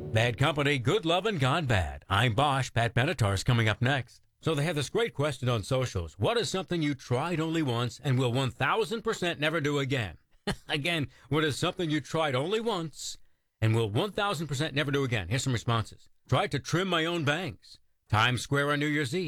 Bad Company, Good Lovin' Gone Bad. I'm Bosch. Pat Benatar's coming up next. So they have this great question on socials. What is something you tried only once and will 1,000% never do again? Again, what is something you tried only once and will 1,000% never do again? Here's some responses. Tried to trim my own bangs. Times Square on New Year's Eve.